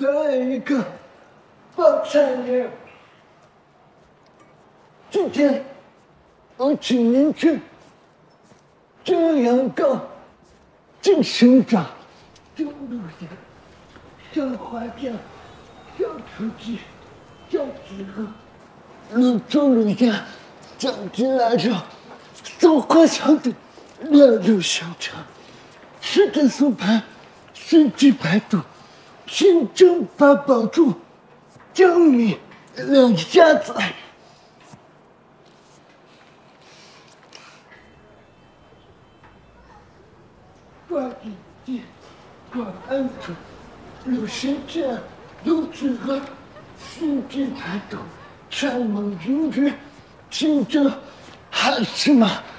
的一个报菜人。今天我请您吃蒸羊羔、蒸生长、蒸鹿眼、小花甲、小雏鸡、小鸡鹅、卤猪卤鸭、酱鸡腊肉、松花小肚、腊肉香肠、湿的酥盘、熏鸡排肚、清蒸八宝猪、江米两下子。挂笔记、挂鹌鹑、卤生煎、卤子鹅、熏鸡排肚、山猛鱼、清蒸海参马。